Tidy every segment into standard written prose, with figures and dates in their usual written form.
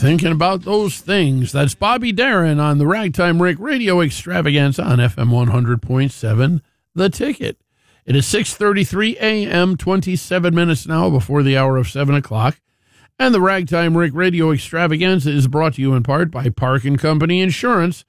Thinking about those things. That's Bobby Darin on the Ragtime Rick Radio Extravaganza on FM 100.7, The Ticket. It is 6:33 a.m., 27 minutes now before the hour of 7 o'clock. And the Ragtime Rick Radio Extravaganza is brought to you in part by Park & Company Insurance,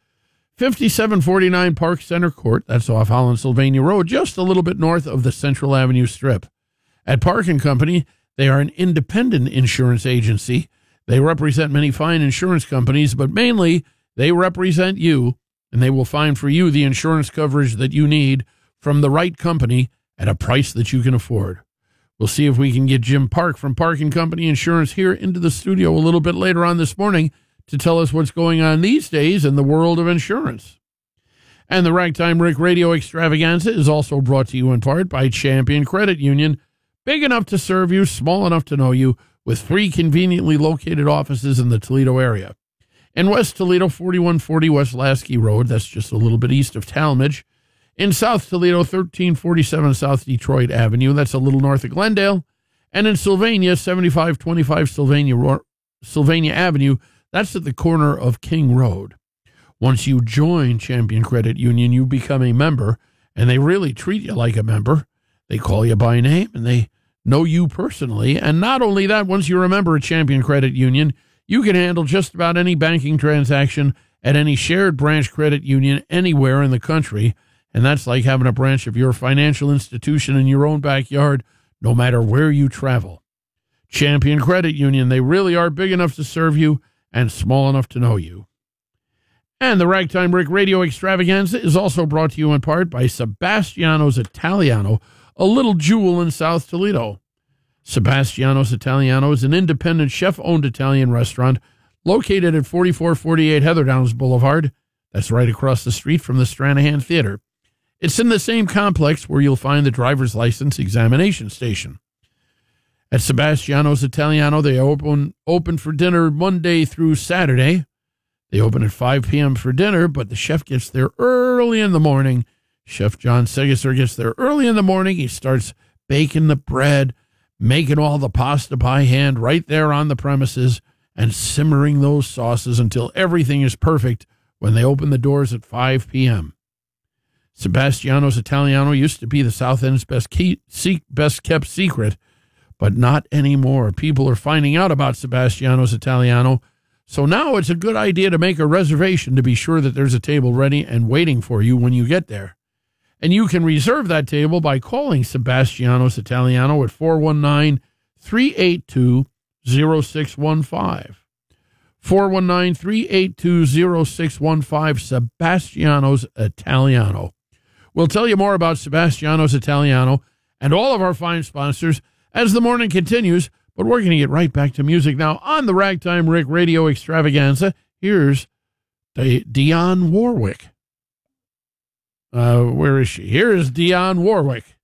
5749 Park Center Court. That's off Holland Sylvania Road, just a little bit north of the Central Avenue Strip. At Park & Company, they are an independent insurance agency. They represent many fine insurance companies, but mainly they represent you, and they will find for you the insurance coverage that you need from the right company at a price that you can afford. We'll see if we can get Jim Park from Park & Company Insurance here into the studio a little bit later on this morning to tell us what's going on these days in the world of insurance. And the Ragtime Rick Radio Extravaganza is also brought to you in part by Champion Credit Union, big enough to serve you, small enough to know you, with 3 conveniently located offices in the Toledo area. In West Toledo, 4140 West Lasky Road, that's just a little bit east of Talmadge. In South Toledo, 1347 South Detroit Avenue, that's a little north of Glendale. And in Sylvania, 7525 Sylvania Avenue, that's at the corner of King Road. Once you join Champion Credit Union, you become a member, and they really treat you like a member. They call you by name, and they know you personally. And not only that, once you're a member of Champion Credit Union, you can handle just about any banking transaction at any shared branch credit union anywhere in the country. And that's like having a branch of your financial institution in your own backyard, no matter where you travel. Champion Credit Union, they really are big enough to serve you and small enough to know you. And the Ragtime Rick Radio Extravaganza is also brought to you in part by Sebastiano's Italiano, a little jewel in South Toledo. Sebastiano's Italiano is an independent chef-owned Italian restaurant located at 4448 Heatherdowns Boulevard. That's right across the street from the Stranahan Theater. It's in the same complex where you'll find the driver's license examination station. At Sebastiano's Italiano, they open for dinner Monday through Saturday. They open at 5 p.m. for dinner, but the chef gets there early in the morning. Chef John Segesser gets there early in the morning. He starts baking the bread, making all the pasta by hand right there on the premises, and simmering those sauces until everything is perfect when they open the doors at 5 p.m. Sebastiano's Italiano used to be the South End's best-kept secret, but not anymore. People are finding out about Sebastiano's Italiano, so now it's a good idea to make a reservation to be sure that there's a table ready and waiting for you when you get there. And you can reserve that table by calling Sebastiano's Italiano at 419-382-0615. 419-382-0615, Sebastiano's Italiano. We'll tell you more about Sebastiano's Italiano and all of our fine sponsors as the morning continues, but we're going to get right back to music now on the Ragtime Rick Radio Extravaganza. Here's Dionne Warwick. Where is she? Here is Dionne Warwick.